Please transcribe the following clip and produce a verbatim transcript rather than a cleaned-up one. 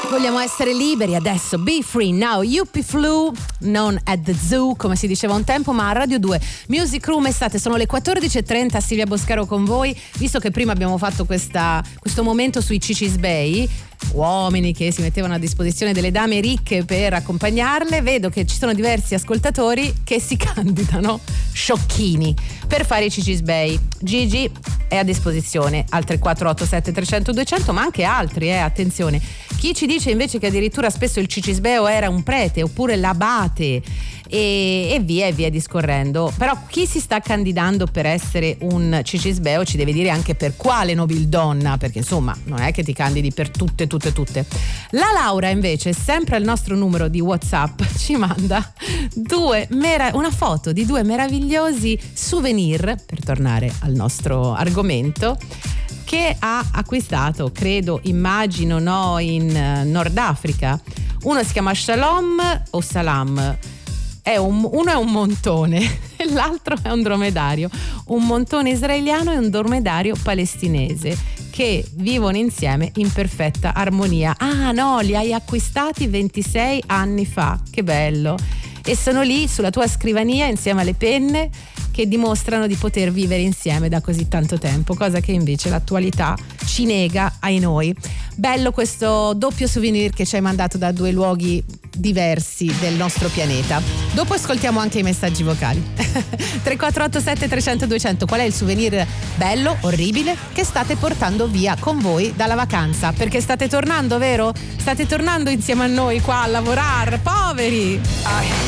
Vogliamo essere liberi adesso, be free now, Yuppie Flu, non at the zoo come si diceva un tempo, ma a Radio due Music Room Estate. Sono le quattordici e trenta, Silvia Boscaro con voi. Visto che prima abbiamo fatto questa, questo momento sui Cicisbei, uomini che si mettevano a disposizione delle dame ricche per accompagnarle, vedo che ci sono diversi ascoltatori che si candidano sciocchini per fare i Cicisbei. Gigi è a disposizione al tre quattro otto sette trecento duecento, ma anche altri, eh, attenzione. Chi ci dice invece che addirittura spesso il cicisbeo era un prete oppure l'abate e, e via e via discorrendo. Però chi si sta candidando per essere un cicisbeo ci deve dire anche per quale nobildonna, perché insomma non è che ti candidi per tutte tutte tutte. La Laura invece, sempre al nostro numero di WhatsApp, ci manda due mera- una foto di due meravigliosi souvenir, per tornare al nostro argomento, che ha acquistato, credo, immagino, no, in uh, Nord Africa. Uno si chiama Shalom o Salam, è un, uno è un montone e l'altro è un dromedario, un montone israeliano e un dromedario palestinese che vivono insieme in perfetta armonia. Ah no, li hai acquistati ventisei anni fa, che bello! E sono lì sulla tua scrivania insieme alle penne che dimostrano di poter vivere insieme da così tanto tempo, cosa che invece l'attualità ci nega ai noi. Bello questo doppio souvenir che ci hai mandato da due luoghi diversi del nostro pianeta. Dopo ascoltiamo anche i messaggi vocali. tre quattro otto sette trecento duecento. Qual è il souvenir bello, orribile che state portando via con voi dalla vacanza? Perché state tornando, vero? State tornando insieme a noi qua a lavorare, poveri!